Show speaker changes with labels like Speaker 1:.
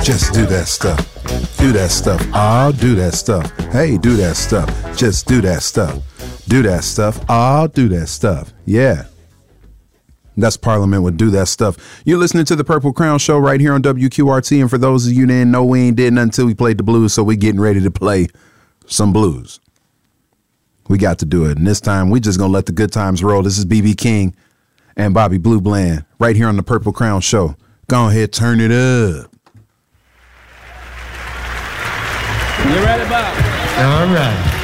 Speaker 1: Just do that stuff. Do that stuff. I'll do that stuff. Hey, do that stuff. Just do that stuff. Do that stuff. I'll do that stuff. Yeah. That's Parliament with Do That Stuff. You're listening to the Purple Crown Show right here on WQRT. And for those of you that didn't know, we ain't did nothing until we played the blues. So we getting ready to play some blues. We got to do it. And this time we just going to let the good times roll. This is B.B. King and Bobby Blue Bland right here on the Purple Crown Show. Go ahead, turn it up.
Speaker 2: You ready, Bob?
Speaker 3: All right.